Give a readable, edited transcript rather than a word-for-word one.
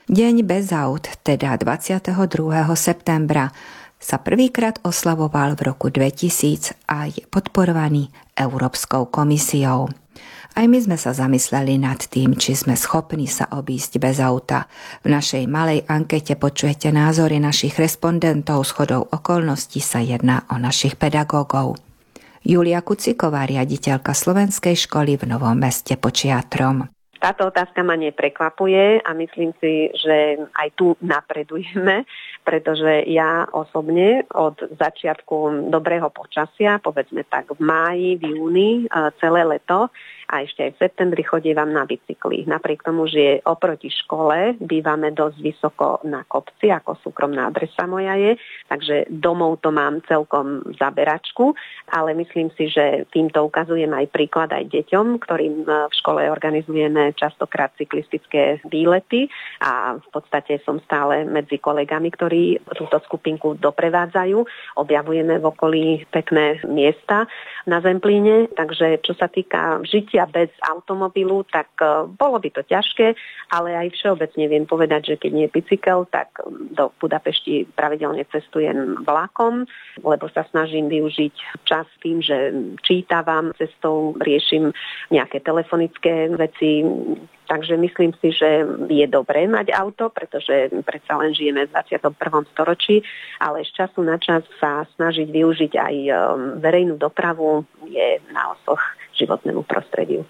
Deň bez aut, teda 22. septembra, sa prvýkrát oslavoval v roku 2000 a je podporovaný Európskou komisiou. Aj my sme sa zamysleli nad tým, či sme schopní sa obísť bez auta. V našej malej ankete počujete názory našich respondentov. Shodou okolností sa jedná o našich pedagógov. Julia Kuciková, riaditeľka Slovenskej školy v Novom Meste pod Čiatrom. Táto otázka ma neprekvapuje a myslím si, že aj tu napredujeme, pretože ja osobne od začiatku dobrého počasia, povedzme tak v máji, v júni, celé leto a ešte aj v septembri chodievam na bicykli. Napriek tomu, že oproti škole bývame dosť vysoko na kopci, ako súkromná adresa moja je, takže domov to mám celkom zaberačku, ale myslím si, že týmto ukazujem aj príklad aj deťom, ktorým v škole organizujeme častokrát cyklistické výlety a v podstate som stále medzi kolegami, ktorí túto skupinku doprevádzajú. Objavujeme v okolí pekné miesta na Zemplíne, takže čo sa týka žitia bez automobilu, tak bolo by to ťažké, ale aj všeobecne viem povedať, že keď nie je bicykel, tak do Budapešti pravidelne cestujem vlakom, lebo sa snažím využiť čas tým, že čítavam cestou, riešim nejaké telefonické veci. Takže myslím si, že je dobré mať auto, pretože predsa len žijeme v 21. storočí, ale z času na čas sa snažiť využiť aj verejnú dopravu je na osoch životnému prostrediu.